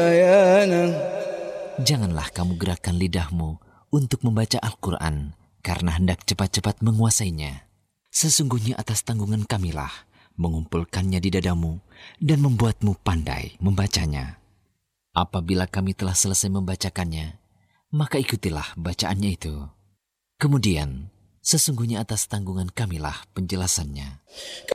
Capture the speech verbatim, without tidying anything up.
Janganlah kamu gerakkan lidahmu untuk membaca Al-Quran karena hendak cepat-cepat menguasainya. Sesungguhnya atas tanggungan kamilah mengumpulkannya di dadamu dan membuatmu pandai membacanya. Apabila kami telah selesai membacakannya, maka ikutilah bacaannya itu. Kemudian, sesungguhnya atas tanggungan kamilah penjelasannya.